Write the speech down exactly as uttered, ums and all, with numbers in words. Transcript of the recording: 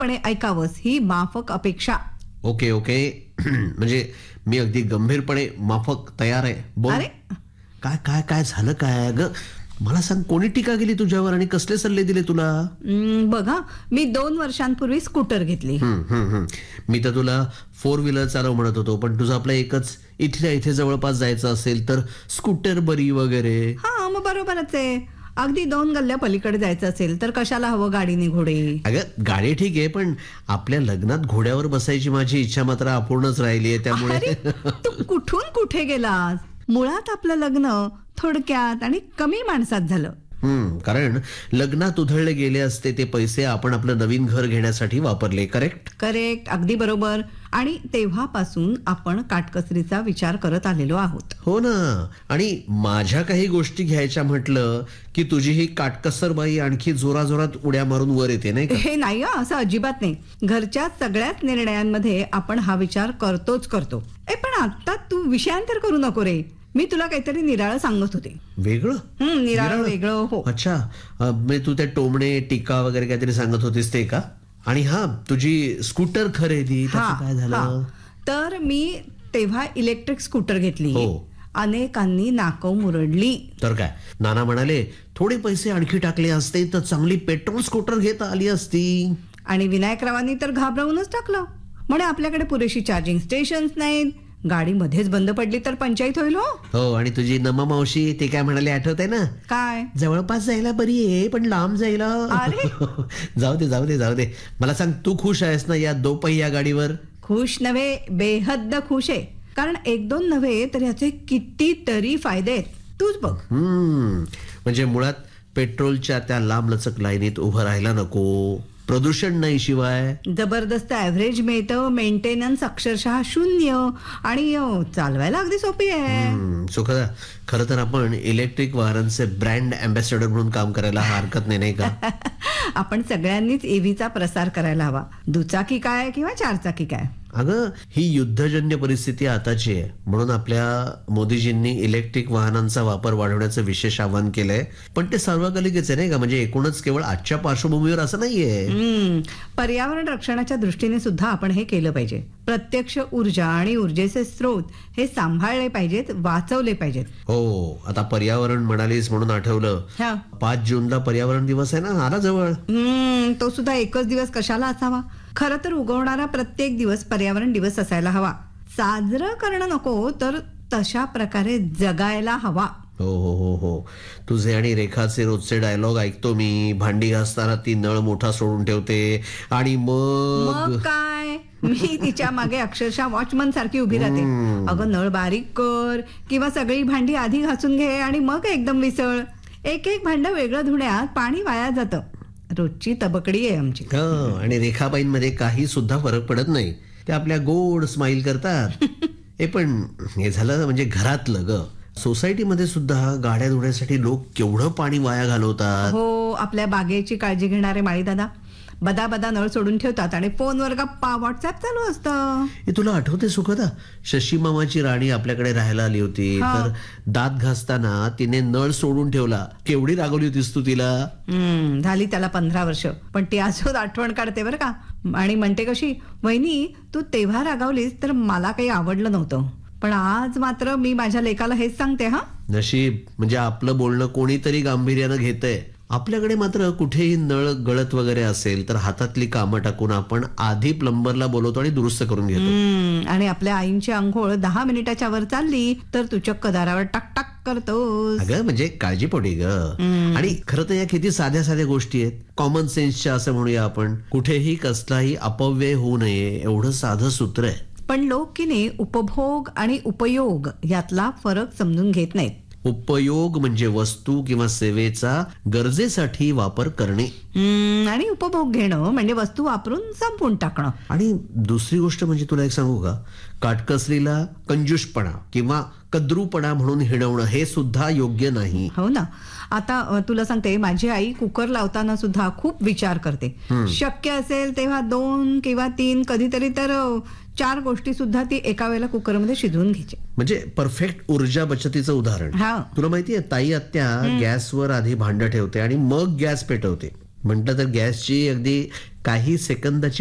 गंभीरपणे ऐकावंस ही माफक अपेक्षा. ओके ओके म्हणजे मी अगदी गंभीरपणे माफक तयार आहे. बोल. अरे काय काय काय झालं काय ग? मला सांग, कोणी टीका केली तुझ्यावर आणि कसले सल्ले दिले तुला? हं, बघा मी दोन वर्षांपूर्वी स्कूटर घेतली. हम्म, हम्म, हम्म. मी तर तुला फोर व्हीलर चालव म्हणत होतो, पण तुझं आपलं एकच, इथल्या इथे जवळपास जायचं असेल तर स्कूटर बरी वगैरे. हा मग बरोबरच आहे. अगदी दोन गल्ल्या पलीकडे जायचं असेल तर कशाला हवं गाडीने घोडे? अगं गाडी ठीक आहे, पण आपल्या लग्नात घोड्यावर बसायची माझी इच्छा मात्र अपूर्णच राहिली आहे. त्यामुळे अरे तू कुठून कुठे गेलास? मुळात आपलं लग्न थोडक्यात आणि कमी माणसात झालं. हम्म कारण लग्नात उधळले गेले असते ते पैसे आपण आपलं नवीन घर घेण्यासाठी वापरले. करेक्ट करेक्ट अगदी बरोबर. आणि तेव्हापासून आपण काटकसरीचा विचार करत आलेलो आहोत. हो ना. आणि माझ्या काही गोष्टी घ्यायच्या म्हटलं की तुझी ही काटकसर बाई आणखी जोराजोरात उड्या मारून वर येते, नाही का? हे नाही हं, असं अजिबात नाही. घरच्या सगळ्याच निर्णयांमध्ये आपण हा विचार करतोच करतो. ए पण आता तू विषयांतर करू नको रे. मी तुला काहीतरी निराळं सांगत होते. वेगळं? हं, निराळं वेगळं. हो. अच्छा, मी तू त्या टोमणे टीका वगैरे काहीतरी सांगत होतीस ते का? आणि हा तुझी स्कूटर खरेदी त्याचं काय झालं? तर मी तेव्हा इलेक्ट्रिक स्कूटर घेतली. हो. अनेकांनी नाकं मुरडली. तर काय, नाना म्हणाले थोडे पैसे आणखी टाकले असते तर चांगली पेट्रोल स्कूटर घेता आली असती. आणि विनायकरावांनी तर घाबरवूनच टाकलं. म्हणे आपल्याकडे पुरेशी चार्जिंग स्टेशन्स नाहीत, गाडी मध्येच बंद पडली तर पंचायत होईल. हो हो. आणि तुझी नमा मावशी ते काय म्हणाले आठवतंय ना? काय? जवळपास जायला बरी आहे पण लांब जायला. अरे जाऊ दे जाऊ दे जाऊ दे. मला सांग, तू खुश आहेस ना या दो पहिया गाडीवर? खुश नव्हे, बेहद्द खुश आहे. कारण एक दोन नव्हे तर याचे कितीतरी फायदे आहेत. तूच बघ. हम्म म्हणजे मुळात पेट्रोलच्या त्या लांब लचक लाईनीत उभं राहायला नको, प्रदूषण नाही, शिवाय जबरदस्त ऍव्हरेज मिळतं, मेंटेनन्स अक्षरशः शून्य, आणि चालवायला अगदी सोपी आहे. सुखदा, खरं तर आपण इलेक्ट्रिक वाहनांचे ब्रँड अँबॅसेडर म्हणून काम करायला हरकत नाही, नाही का? आपण सगळ्यांनीच ईव्हीचा प्रसार करायला हवा. दुचाकी काय किंवा चारचाकी काय. अगं ही युद्धजन्य परिस्थिती आताची आहे, म्हणून आपल्या मोदीजींनी इलेक्ट्रिक वाहनांचा वापर वाढवण्याचं विशेष आवाहन केलंय. पण ते सार्वकालिकच आहे, नाही का? म्हणजे एकूणच केवळ आजच्या पार्श्वभूमीवर असं नाहीये. पर्यावरण रक्षणाच्या दृष्टीने सुद्धा आपण हे केलं पाहिजे. प्रत्यक्ष ऊर्जा आणि ऊर्जेचे स्रोत हे सांभाळले पाहिजेत, वाचवले पाहिजेत. हो. आता पर्यावरण म्हणालीस म्हणून आठवलं, पाच जूनला पर्यावरण दिवस आहे ना, आला जवळ. हम्म तो सुद्धा एकच दिवस कशाला असावा? खरं तर उगवणारा प्रत्येक दिवस पर्यावरण दिवस असायला हवा. साजरं करणं नको, तर तशा प्रकारे जगायला हवा. हो हो हो हो. तुझे आणि रेखाचे रोजचे डायलॉग ऐकतो मी. भांडी घासताना ती नळ मोठा सोडून ठेवते आणि मग मग काय, मी तिच्या मागे अक्षरशः वॉचमन सारखी उभी राहते. अगं नळ बारीक कर किंवा सगळी भांडी आधी घासून घे आणि मग एकदम विसळ. एक एक भांड वेगळं धुण्यात पाणी वाया जातं. रोजची तबकडी आहे आमची. आणि रेखाबाईंमध्ये काही सुद्धा फरक पडत नाही. ते आपल्या गोड स्माइल करतात. हे पण हे झालं म्हणजे घरातलं ग. सोसायटीमध्ये सुद्धा गाड्या धुण्यासाठी लोक केवढं पाणी वाया घालवतात. हो. आपल्या बागेची काळजी घेणारे माळी दादा बदा बदा नळ सोडून ठेवतात आणि फोनवर गप्पा, व्हॉट्सअप चालू असतं. हे तुला आठवते सुखदा, शशी मामाची राणी आपल्याकडे राहायला आली होती, तर दात घासताना तिने नळ सोडून ठेवला. केवढी रागवली होतीस तू तिला? हम्म झाली त्याला पंधरा वर्ष, पण ती अजून आठवण काढते बरं का. आणि म्हणते कशी, वहिनी तू तेव्हा रागावलीस तर मला काही आवडलं नव्हतं, पण आज मात्र मी माझ्या लेकाला हेच सांगते. हा नशीब म्हणजे आपलं बोलणं कोणीतरी गांभीर्यानं घेतंय. आपल्याकडे मात्र कुठेही नळ गळत वगैरे असेल तर हातातली कामं टाकून आपण आधी प्लंबरला बोलवतो आणि दुरुस्त करून घेतो. आणि आपल्या आईंची अंघोळ दहा मिनिटाच्या वर चालली तर तू चक्क दारावर टाक टाक करतोस. अगं म्हणजे काळजीपोटी ग. आणि खरं तर या किती साध्या साध्या गोष्टी आहेत, कॉमन सेन्सच्या असं म्हणूया आपण. कुठेही कसलाही अपव्यय होऊ नये एवढं साधं सूत्र आहे. पण लोक की नाही उपभोग आणि उपयोग यातला फरक समजून घेत नाहीत. उपयोग म्हणजे वस्तू किंवा सेवेचा गरजेसाठी वापर करणे, आणि उपभोग घेणं म्हणजे वस्तू वापरून संपवून टाकणं. आणि दुसरी गोष्ट म्हणजे तुला एक सांगू का, काटकसरीला कंजूषपणा किंवा कद्रूपणा म्हणून हिणवणं हे सुद्धा योग्य नाही. हो ना. आता तुला सांगते, माझी आई कुकर लावताना सुद्धा खूप विचार करते. शक्य असेल तेव्हा दोन किंवा तीन, कधीतरी तर चार गोष्टी सुद्धा ती एका वेळेला कुकरमध्ये शिजवून घ्यायची. म्हणजे परफेक्ट ऊर्जा बचतीचं उदाहरण. तुला माहितीये, ताई आत्या गॅसवर आधी भांड ठेवते आणि मग गॅस पेटवते. म्हटलं तर गॅसची अगदी काही सेकंदाची